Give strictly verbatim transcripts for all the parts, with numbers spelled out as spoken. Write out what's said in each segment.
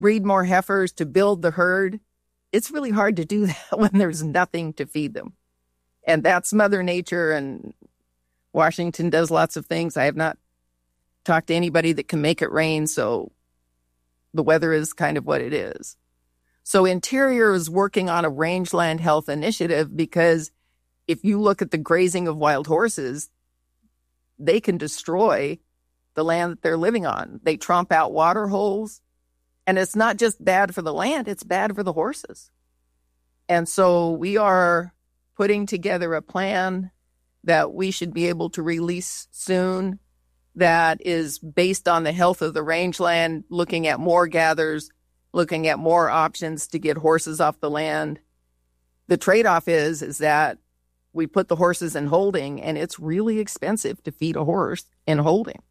breed more heifers to build the herd. It's really hard to do that when there's nothing to feed them. And that's Mother Nature, and Washington does lots of things. I have not talked to anybody that can make it rain, so the weather is kind of what it is. So Interior is working on a rangeland health initiative because if you look at the grazing of wild horses, they can destroy the land that they're living on. They tromp out water holes, and it's not just bad for the land, it's bad for the horses. And so we are putting together a plan that we should be able to release soon that is based on the health of the rangeland, looking at more gathers, looking at more options to get horses off the land. The trade-off is, is that we put the horses in holding, and it's really expensive to feed a horse in holding.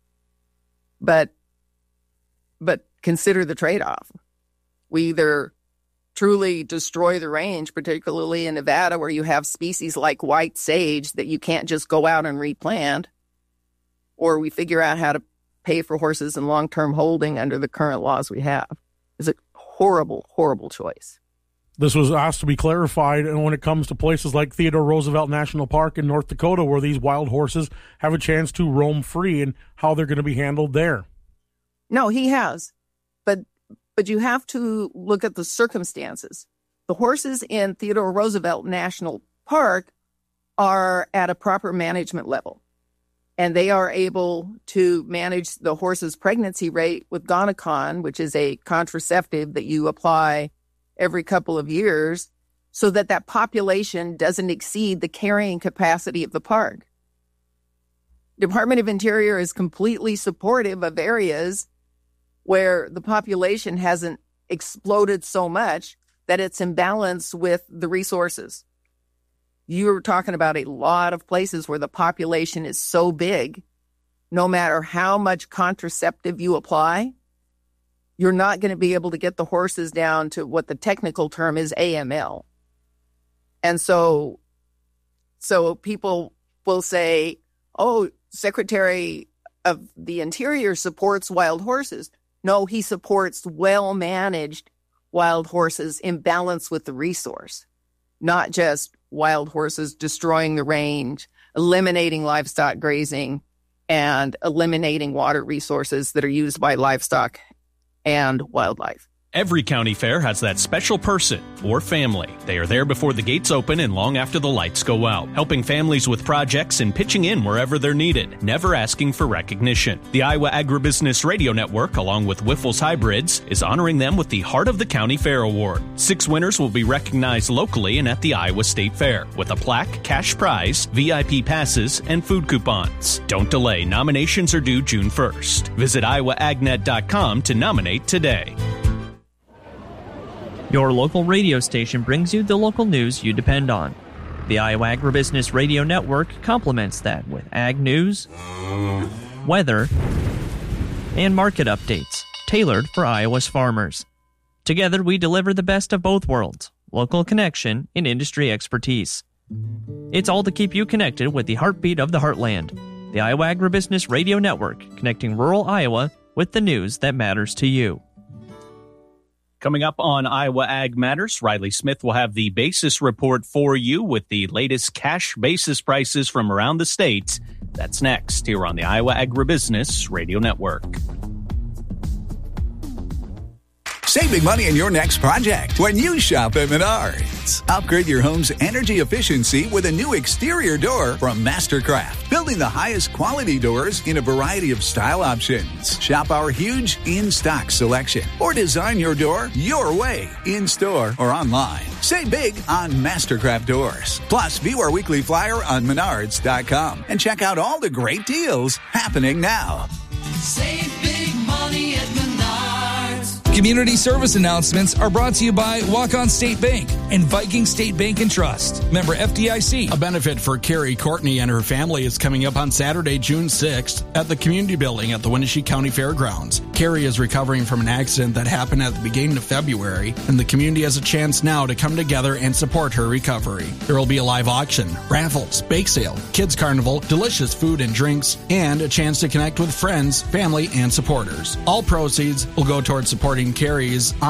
But, but consider the trade-off. We either truly destroy the range, particularly in Nevada, where you have species like white sage that you can't just go out and replant, or we figure out how to pay for horses in long-term holding under the current laws we have. It's a horrible, horrible choice. This was asked to be clarified, and when it comes to places like Theodore Roosevelt National Park in North Dakota, where these wild horses have a chance to roam free, and how they're going to be handled there. No, he has. But but you have to look at the circumstances. The horses in Theodore Roosevelt National Park are at a proper management level, and they are able to manage the horse's pregnancy rate with Gonacon, which is a contraceptive that you apply every couple of years, so that that population doesn't exceed the carrying capacity of the park. Department of Interior is completely supportive of areas where the population hasn't exploded so much that it's in balance with the resources. You're talking about a lot of places where the population is so big, no matter how much contraceptive you apply, you're not going to be able to get the horses down to what the technical term is A M L. And so, so people will say, oh, Secretary of the Interior supports wild horses. No, he supports well-managed wild horses in balance with the resource, not just wild horses destroying the range, eliminating livestock grazing, and eliminating water resources that are used by livestock and wildlife. Every county fair has that special person or family. They are there before the gates open and long after the lights go out, helping families with projects and pitching in wherever they're needed, never asking for recognition. The Iowa Agribusiness Radio Network, along with Wyffels Hybrids, is honoring them with the Heart of the County Fair Award. Six winners will be recognized locally and at the Iowa State Fair, with a plaque, cash prize, V I P passes, and food coupons. Don't delay. Nominations are due June first. Visit iowa ag net dot com to nominate today. Your local radio station brings you the local news you depend on. The Iowa Agribusiness Radio Network complements that with ag news, weather, and market updates tailored for Iowa's farmers. Together, we deliver the best of both worlds, local connection and industry expertise. It's all to keep you connected with the heartbeat of the heartland. The Iowa Agribusiness Radio Network, connecting rural Iowa with the news that matters to you. Coming up on Iowa Ag Matters, Riley Smith will have the basis report for you with the latest cash basis prices from around the state. That's next here on the Iowa Agribusiness Radio Network. Save big money in your next project when you shop at Menards. Upgrade your home's energy efficiency with a new exterior door from Mastercraft, building the highest quality doors in a variety of style options. Shop our huge in-stock selection or design your door your way, in-store or online. Save big on Mastercraft doors. Plus, view our weekly flyer on menards dot com and check out all the great deals happening now. Save big money at Menards. Community service announcements are brought to you by Walk-On State Bank and Viking State Bank and Trust. Member F D I C. A benefit for Carrie Courtney and her family is coming up on Saturday, June sixth at the Community Building at the Wenatchee County Fairgrounds. Carrie is recovering from an accident that happened at the beginning of February, and the community has a chance now to come together and support her recovery. There will be a live auction, raffles, bake sale, kids carnival, delicious food and drinks, and a chance to connect with friends, family, and supporters. All proceeds will go towards supporting Carrie's